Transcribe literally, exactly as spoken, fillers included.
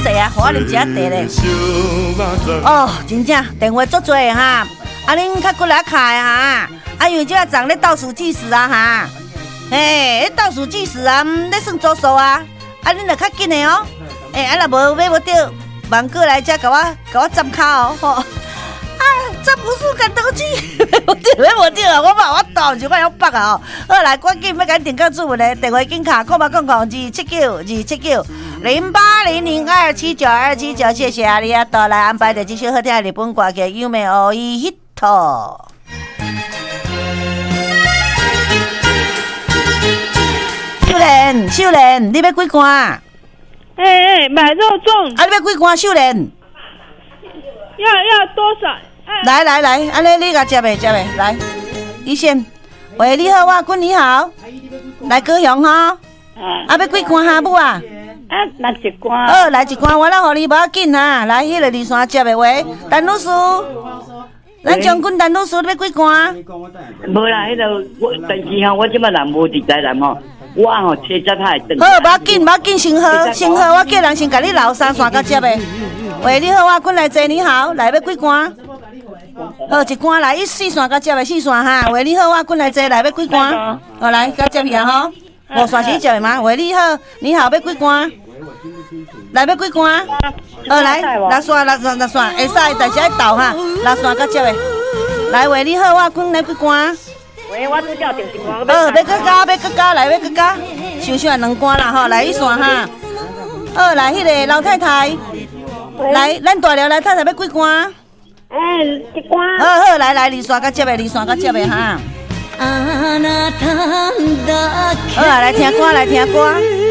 茶啊，互我啉一下茶咧。哦，真正电话足多哈，啊恁较骨力卡的哈，啊因为即下昨咧倒数计时啊哈，嘿，倒数计时啊，嗯，咧算组数啊，啊恁着较紧的哦，诶，啊若无买无到，忙过来遮甲我甲我站卡哦，吼。啊，这不是感动机，我对我对啊，我把我倒就快要爆啊！哦，好来，赶紧要赶电告主文的电话紧卡，空八空空二七九二七九零八零零二七九二七九，谢谢阿里亚多来安排的这首好听的日本歌曲，有没有一 hit？ 秀莲，秀莲，你要几罐？ 哎哎，买肉粽。 啊，你要几罐？秀莲？ 要要多少？哎、 来来来，安尼你甲接袂接袂？来，一线。喂，你好，我君你好，来高雄哈。啊，要几罐哈母啊？ 啊，来一罐。 好，来一罐，我来互你，无要紧哈。来，迄个二三接的喂，陈律师，咱将军陈律师，你要几罐？ 无啦，迄个我但是吼，我即摆人无伫台南吼。我吼车车太等。 好，无要紧，无要紧，先喝，先喝，我叫人先甲你留三线甲接的。喂，你好，我君来坐，你好，来要几罐？好，一罐来，一四线甲接的四线哈。喂，你好，我君来坐，来要几罐？好，来甲接下吼。五线是接的吗？喂，你好，你好，要几罐？来要几罐？好，来六线，六线，六线，会使，但是爱倒哈。六线甲接的。来，喂，你好，我君来几罐？ 喂，我拄叫电视罐。 好，要搁加，要搁加，来要搁加，想想两罐啦吼，来一线哈。好，来迄个老太太。来，咱大寮来太太要几罐？ 哎，一罐。 好好，来来，二线甲接的，二线甲接的哈。好啊，来听歌，来听歌。